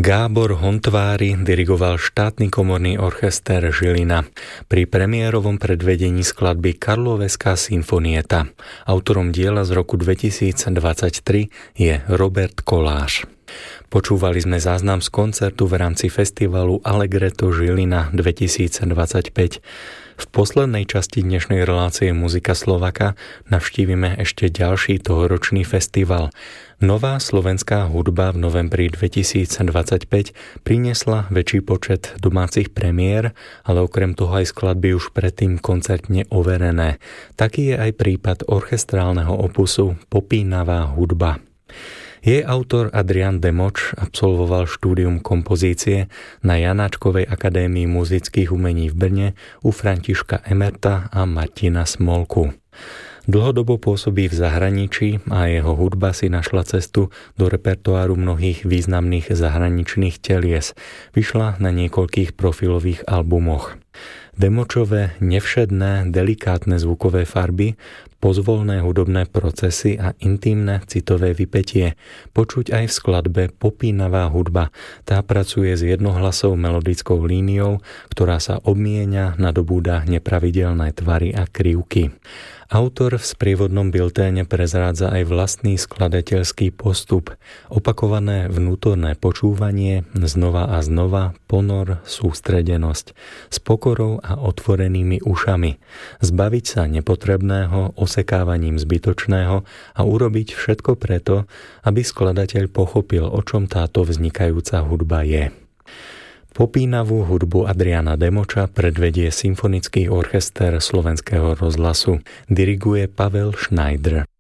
Gábor Hontvári dirigoval štátny komorný orchester Žilina pri premiérovom predvedení skladby Karloveská symfonieta. Autorom diela z roku 2023 je Robert Kolář. Počúvali sme záznam z koncertu v rámci festivalu Allegretto Žilina 2025. V poslednej časti dnešnej relácie Muzika Slovaka navštívime ešte ďalší tohoročný festival. Nová slovenská hudba v novembri 2025 priniesla väčší počet domácich premiér, ale okrem toho aj skladby už predtým koncertne overené. Taký je aj prípad orchestrálneho opusu Popínavá hudba. Jej autor Adrian Demoč absolvoval štúdium kompozície na Janáčkovej akadémii muzických umení v Brne u Františka Emerta a Martina Smolku. Dlhodobo pôsobí v zahraničí a jeho hudba si našla cestu do repertoáru mnohých významných zahraničných telies. Vyšla na niekoľkých profilových albumoch. Demočové nevšedné, delikátne zvukové farby, pozvolné hudobné procesy a intimné citové vypätie počuť aj v skladbe Popínavá hudba. Tá pracuje s jednohlasou melodickou líniou, ktorá sa obmienia, nadobúda nepravidelné tvary a krivky. Autor v sprievodnom bilténe prezrádza aj vlastný skladateľský postup, opakované vnútorné počúvanie, znova a znova, ponor, sústredenosť, s pokorou a otvorenými ušami, zbaviť sa nepotrebného, osekávaním zbytočného a urobiť všetko preto, aby skladateľ pochopil, o čom táto vznikajúca hudba je. Popínavú hudbu Adriana Demoča predvedie Symfonický orchester Slovenského rozhlasu. Diriguje Pavel Schneider.